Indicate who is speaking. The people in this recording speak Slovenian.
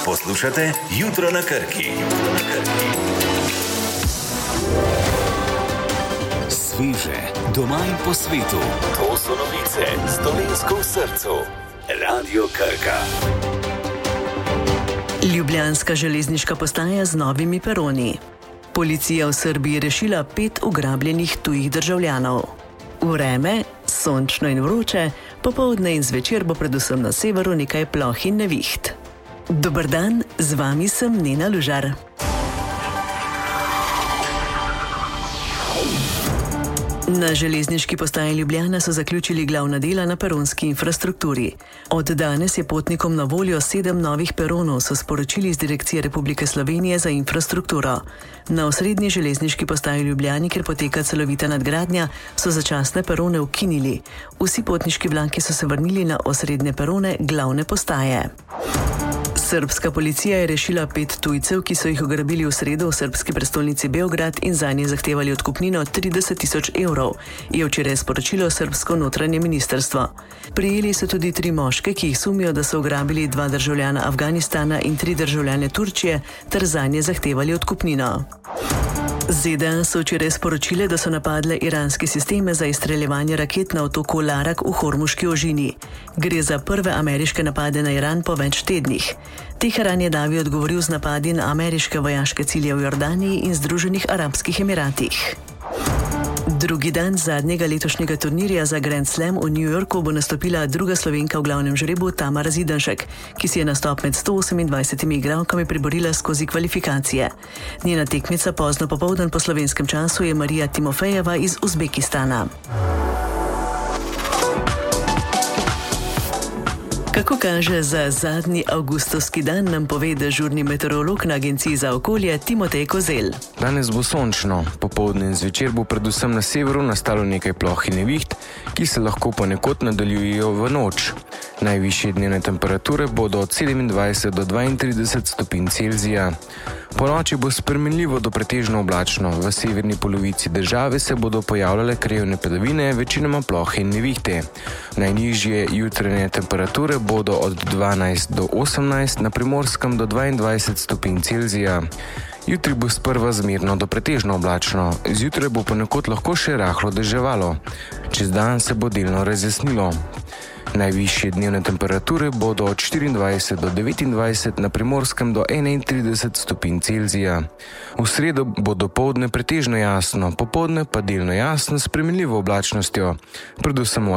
Speaker 1: Poslušate Jutro na Krki. Sveže, doma in po svetu. To so novice s Dolenjsko v srcu. Radio Krka.
Speaker 2: Ljubljanska železniška postaja z novimi peroni. Policija v Srbiji rešila 5 ugrabljenih tujih državljanov. Vreme, sončno in vroče, popoldne in zvečer bo predvsem na severu nekaj ploh in neviht. Dober dan, z vami sem Nena Lužar. Na železniški postaji Ljubljana so zaključili glavna dela na peronski infrastrukturi. Od danes je potnikom na voljo 7 novih peronov, so sporočili iz Direkcije Republike Slovenije za infrastrukturo. Na osrednji železniški postaji Ljubljani, kjer poteka celovita nadgradnja, so začasne perone ukinili. Vsi potniški vlaki so se vrnili na osrednje perone glavne postaje. Srbska policija je rešila 5 tujcev, ki so jih ugrabili v sredo v srbski prestolnici Beograd in zanje zahtevali odkupnino 30.000 evrov, je včeraj sporočilo srbsko notranje ministrstvo. Prijeli so tudi 3 moške, ki jih sumijo, da so ugrabili 2 državljana Afganistana in 3 državljane Turčije, ter zanje zahtevali odkupnino. ZDA so včeraj sporočile, da so napadle iranske sisteme za izstreljevanje raket na otoku Larak v Hormuški ožini. Gre za prve ameriške napade na Iran po več tednih. Teheran je davi odgovoril z napadi na ameriške vojaške cilje v Jordaniji in Združenih arabskih emiratih. Drugi dan zadnjega letošnjega turnirja za Grand Slam v New Yorku bo nastopila druga Slovenka v glavnem žrebu Tamara Zidanšek, ki si je nastop med 128 igralkami priborila skozi kvalifikacije. Njena tekmica pozno popoldan po slovenskem času je Marija Timofejeva iz Uzbekistana. Kako kaže za zadnji avgustovski dan, nam pove dežurni meteorolog na Agenciji za okolje Timotej Kozelj.
Speaker 3: Danes bo sončno, popoldne in zvečer bo predvsem na severu nastalo nekaj ploh in neviht, ki se lahko ponekod nadaljujejo v noč. Najvišje dnevne temperature bodo od 27 do 32 stopinj Celzija. Po noči bo spremenljivo do pretežno oblačno. V severni polovici države se bodo pojavljale krajevne padavine, večinoma plohe in nevihte. Najnižje jutranje temperature bodo od 12 do 18, na Primorskem do 22 stopinj Celzija. Jutri bo sprva zmerno do pretežno oblačno. Zjutraj bo ponekod lahko še rahlo deževalo. Čez dan se bo delno razjasnilo. Najvišje dnevne temperature bodo od 24 do 29, na Primorskem do 31 stopinj Celzija. V sredo bo dopoldne pretežno jasno, popoldne pa delno jasno s spremenljivo oblačnostjo, predvsem v